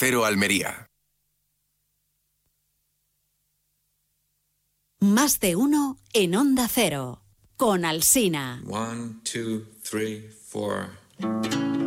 Cero Almería. Más de uno en Onda Cero. Con Alsina. 1, 2, 3, 4.